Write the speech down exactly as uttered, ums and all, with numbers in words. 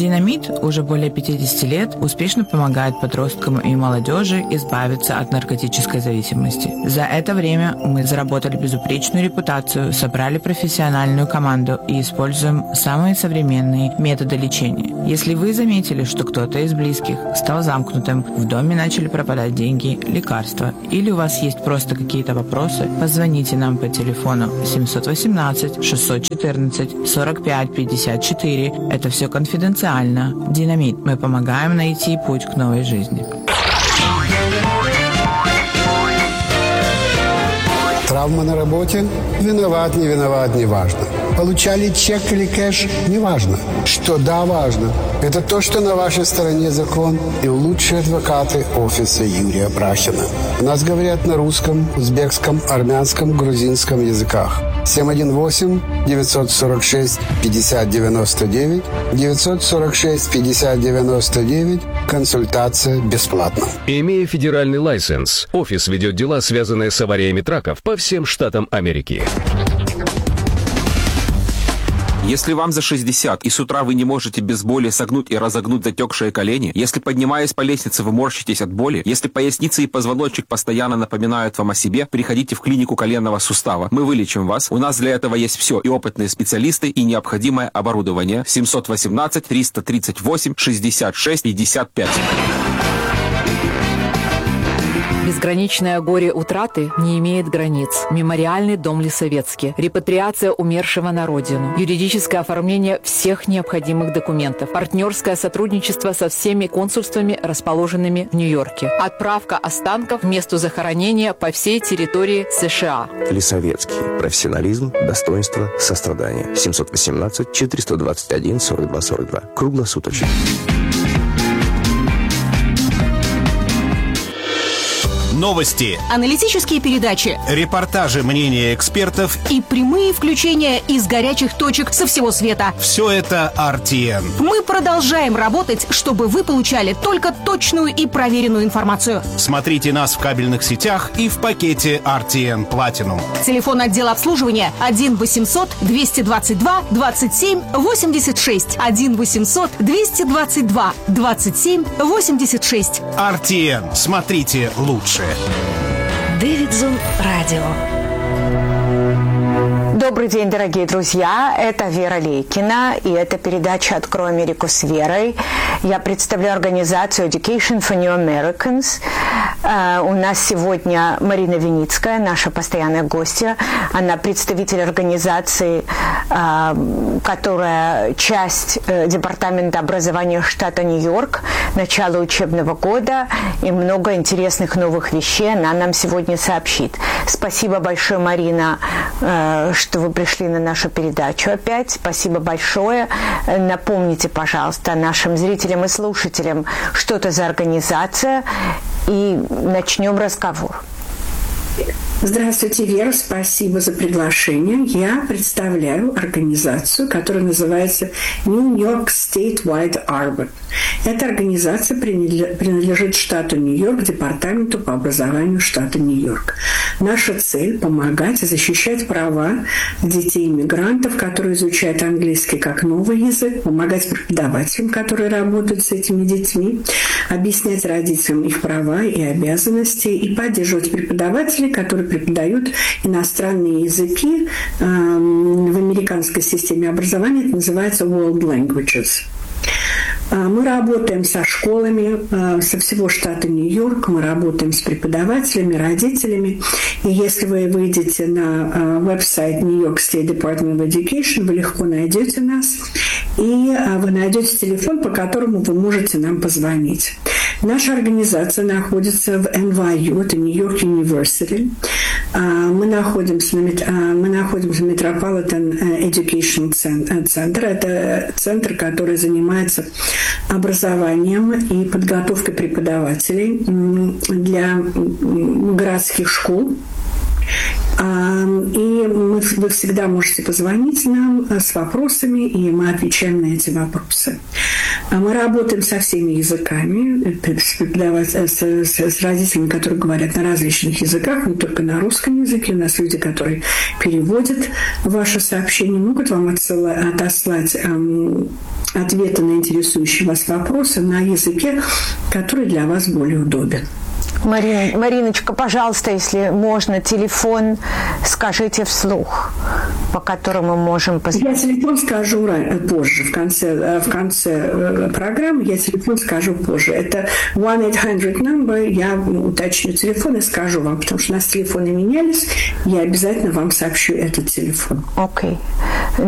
Динамит уже более пятьдесят лет успешно помогает подросткам и молодежи избавиться от наркотической зависимости. За это время мы заработали безупречную репутацию, собрали профессиональную команду и используем самые современные методы лечения. Если вы заметили, что кто-то из близких стал замкнутым, в доме начали пропадать деньги, лекарства, или у вас есть просто какие-то вопросы, позвоните нам по телефону семь один восемь шесть один четыре сорок пять пятьдесят четыре. Это все конфиденциально. Динамит. Мы помогаем найти путь к новой жизни. Травма на работе? Виноват, не виноват, не важно. Получали чек или кэш? Не важно. Что да, важно. Это то, что на вашей стороне закон и лучшие адвокаты офиса Юрия Брахина. У нас говорят на русском, узбекском, армянском, грузинском языках. семь один восемь девятьсот сорок шесть пятьдесят девяносто девять девятьсот сорок шесть пятьдесят девяносто девять. Консультация бесплатна. Имея федеральный лайсенс, офис ведет дела, связанные с авариями траков по всем штатам Америки. Если вам за шестьдесят, и с утра вы не можете без боли согнуть и разогнуть затекшие колени, если, поднимаясь по лестнице, вы морщитесь от боли, если поясница и позвоночник постоянно напоминают вам о себе, приходите в клинику коленного сустава. Мы вылечим вас. У нас для этого есть все. И опытные специалисты, и необходимое оборудование. семь один восемь триста тридцать восемь шестьдесят шесть пятьдесят пять. Безграничное горе утраты не имеет границ. Мемориальный дом Лисовецкий. Репатриация умершего на родину. Юридическое оформление всех необходимых документов. Партнерское сотрудничество со всеми консульствами, расположенными в Нью-Йорке. Отправка останков к месту захоронения по всей территории США. Лисовецкий. Профессионализм, достоинство, сострадание. семь один восемь четыреста двадцать один сорок два сорок два. Круглосуточно. Новости, аналитические передачи, репортажи, мнения экспертов и прямые включения из горячих точек со всего света. Все это ар ти эн. Мы продолжаем работать, чтобы вы получали только точную и проверенную информацию. Смотрите нас в кабельных сетях и в пакете ар ти эн Platinum. Телефон отдела обслуживания один восемьсот двести двадцать два двадцать семь восемьдесят шесть. один восемьсот двести двадцать два двадцать семь восемьдесят шесть. ар ти эн. Смотрите лучше. Дэвидсон Радио. Добрый день, дорогие друзья. Это Вера Лейкина, и это передача «Открой Америку с Верой». Я представляю организацию Education for New Americans. Uh, у нас сегодня Марина Виницкая, наша постоянная гостья. Она представитель организации, uh, которая часть uh, Департамента образования штата Нью-Йорк, начало учебного года, и много интересных новых вещей она нам сегодня сообщит. Спасибо большое, Марина, uh, что вы пришли на нашу передачу опять. Спасибо большое. Напомните, пожалуйста, нашим зрителям и слушателям, что это за организация, и начнем разговор. Здравствуйте, Вера, спасибо за приглашение. Я представляю организацию, которая называется New York Statewide Arbor. Эта организация принадлежит штату Нью-Йорк, Департаменту по образованию штата Нью-Йорк. Наша цель – помогать и защищать права детей-иммигрантов, которые изучают английский как новый язык, помогать преподавателям, которые работают с этими детьми, объяснять родителям их права и обязанности и поддерживать преподавателей, которые преподают иностранные языки э, в американской системе образования. Это называется World Languages. Мы работаем со школами со всего штата Нью-Йорк, мы работаем с преподавателями, родителями. И если вы выйдете на веб-сайт New York State Department of Education, вы легко найдете нас, и вы найдете телефон, по которому вы можете нам позвонить. Наша организация находится в эн вай ю, это Нью-Йорк University. Мы находимся, на, мы находимся в Metropolitan Education Center. Это центр, который занимается образованием и подготовкой преподавателей для городских школ. И мы, вы всегда можете позвонить нам с вопросами, и мы отвечаем на эти вопросы. А мы работаем со всеми языками, с, с, с родителями, которые говорят на различных языках, не только на русском языке. У нас люди, которые переводят ваши сообщения, могут вам отсылать, отослать эм, ответы на интересующие вас вопросы на языке, который для вас более удобен. Марин, Мариночка, пожалуйста, если можно, телефон скажите вслух, по которому мы можем посмотреть. Я телефон скажу позже, в конце, в конце программы я телефон скажу позже. Это one eight hundred number, я уточню телефон и скажу вам, потому что у нас телефоны менялись, я обязательно вам сообщу этот телефон. Окей. Okay.